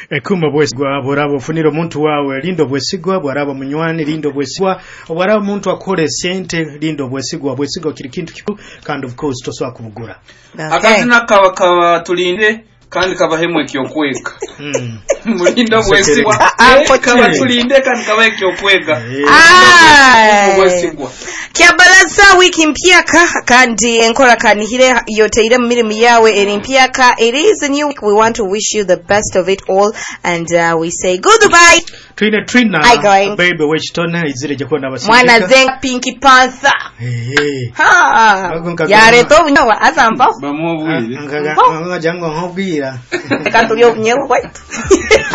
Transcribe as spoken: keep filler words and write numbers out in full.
Ekuma bwesigwa bw'oraba ofunira omuntu waawe linda obwesigwa, bw'oraba munywani linda obwesigwa, bw'oraba omuntu akola esente linda obwesigwa. Obwesigwa kiri kintu kikulu kandi of course tosobola kubugula. Akazina kaba kaba tulinde kandi kabahemu ekyokweka. Mm. Mulinda obwesigwa kaba tulinde kandi kaba ekyokweka. Obwesigwa. Kiabalaza wiki mpyaka kandi enkola kanihire yoteire mu mirimu yawe eri mpyaka. It is a new week. We want to wish you the best of it all and uh, we say goodbye. Trina Trina baby wechitona izire jekona basije. Mwana zenga Pinky Panther. Eh. Ha. Yare to nyawa azamba. Bamubwire. Ngaga ngaga jango hobira. Kantu yo nyewa.